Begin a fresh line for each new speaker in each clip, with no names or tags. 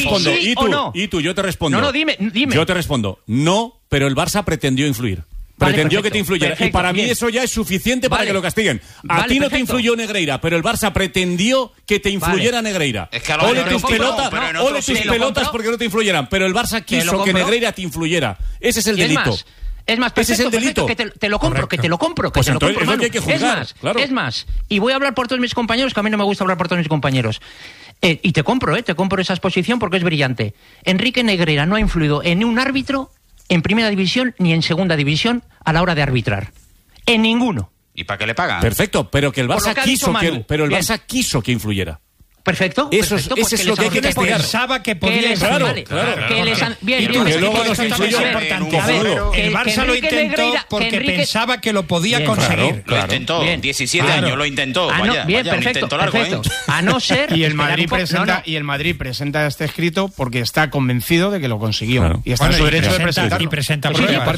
respondo.
Sí
¿Y tú? Yo te respondo.
No, dime.
Yo te respondo. No, pero el Barça pretendió influir. Pretendió que te influyera. Y para mí eso ya es suficiente para que lo castiguen. A ti no te influyó Negreira, pero el Barça pretendió que te influyera Negreira.
Es que
ole tus pelotas porque no te influyeran. Pero el Barça quiso que Negreira te influyera. Ese es el delito.
Es más, perfecto, ese es el delito. Que te lo compro, que te lo compro.
Pues entonces es lo que hay que juzgar.
Es más, y voy a hablar por todos mis compañeros, que a mí no me gusta hablar por todos mis compañeros. Y te compro esa exposición porque es brillante. Enrique Negreira no ha influido en un árbitro en primera división ni en segunda división a la hora de arbitrar. En ninguno.
¿Y para qué le pagan?
Perfecto, pero que el Barça quiso que influyera.
Perfecto.
Eso es lo que hay que castigar.
Pensaba que podía.
Claro.
Bien,
que luego nos influyó.
El Barça lo intentó porque pensaba que lo podía conseguir.
Lo intentó. 17 años lo intentó.
Perfecto. A no ser.
Y el Madrid presenta este escrito porque está convencido de que lo consiguió.
Claro.
Y está en su derecho de presentarlo.
Y presenta pruebas.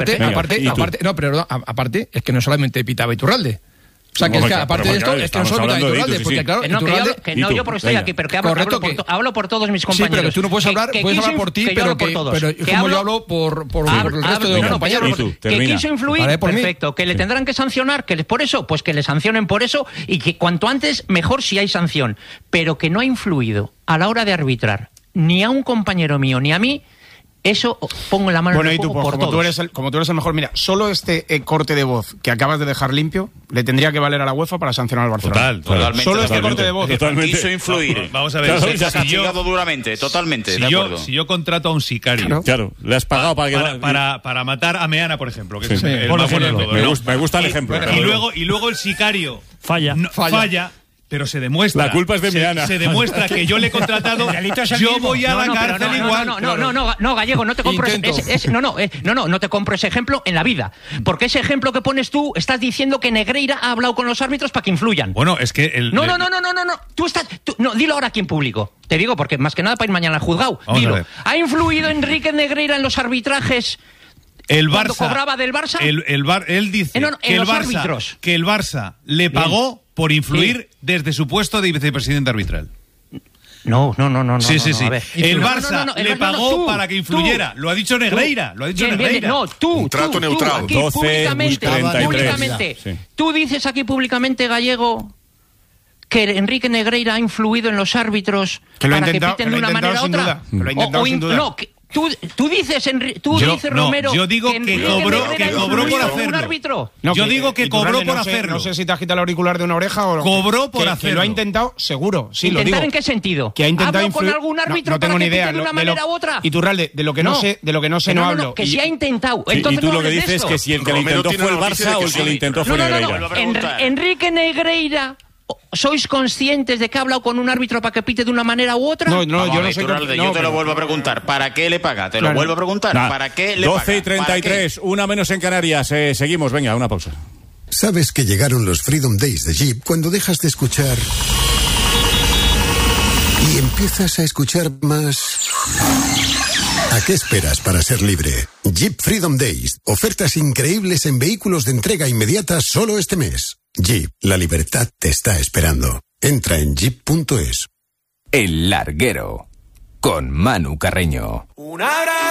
Aparte, es que no solamente pitaba Iturralde. O sea, que aparte de esto, es que no solo pitaba Iturralde, porque claro,
yo porque estoy aquí, pero que hablo por todos mis compañeros.
Sí, pero tú no puedes hablar por ti, pero es como yo hablo por el resto de los compañeros.
Que quiso influir, perfecto, que le tendrán que sancionar, que por eso, pues que le sancionen por eso, y que cuanto antes, mejor si hay sanción. Pero que no ha influido a la hora de arbitrar, ni a un compañero mío, ni a mí. Eso pongo la mano en el fuego por todos.
Como tú eres el mejor, mira, solo este corte de voz que acabas de dejar limpio le tendría que valer a la UEFA para sancionar al Barcelona.
Totalmente.
Solo este corte de voz.
Quiso influir.
Vamos a ver.
Castigado duramente, totalmente.
Si yo contrato a un sicario.
Claro, le has pagado
para matar a Meana, por ejemplo. Que es el más bueno de todos.
Me gusta el ejemplo.
Y luego el sicario
falla.
Pero se demuestra.
La culpa es de Meana.
Se demuestra que yo le he contratado. Yo voy a la cárcel igual.
No, Gallego, no te compro no te compro ese ejemplo en la vida. Porque ese ejemplo que pones tú, estás diciendo que Negreira ha hablado con los árbitros para que influyan.
Bueno, es que
No. Dilo ahora aquí en público. Te digo, porque más que nada para ir mañana al juzgado. Dilo. ¿Ha influido Enrique Negreira en los arbitrajes?
El
Cuando
Barça
cobraba del Barça.
Él dice que el Barça le pagó por influir desde su puesto de vicepresidente arbitral.
No.
Sí. El Barça le pagó para que influyera. Lo ha dicho Negreira.
No, tú.
Un trato neutral.
Aquí públicamente.
Sí.
Tú dices aquí públicamente, Gallego, que Enrique Negreira ha influido en los árbitros para que piten de una manera u otra.
Lo ha intentado sin duda.
No, Tú dices, Romero,
yo digo que cobró por hacerlo.
Un árbitro.
Yo digo que cobró por hacerlo.
No sé si te agita el auricular de una oreja o...
Cobró por hacerlo.
Que lo ha intentado, seguro, sí, lo digo.
¿Intentar en qué sentido?
Que ha intentado
influir. ¿Hablo con algún árbitro
no tengo
para
ni
que
idea.
pite de una manera u otra?
Iturralde, de lo que no sé no hablo.
Que si ha intentado.
Y tú lo que dices es que si el que lo intentó fue el Barça o el que lo intentó fue Negreira.
Enrique Negreira... ¿Sois conscientes de que ha hablado con un árbitro para que pite de una manera u otra?
Yo no soy consciente. Yo te lo vuelvo a preguntar. ¿Para qué le paga? Te lo vuelvo a preguntar. ¿Para qué le paga?
12:33, una menos en Canarias. Seguimos, venga, una pausa.
¿Sabes que llegaron los Freedom Days de Jeep cuando dejas de escuchar y empiezas a escuchar más? ¿A qué esperas para ser libre? Jeep Freedom Days. Ofertas increíbles en vehículos de entrega inmediata solo este mes. Jeep, la libertad te está esperando. Entra en jeep.es.
El Larguero, con Manu Carreño.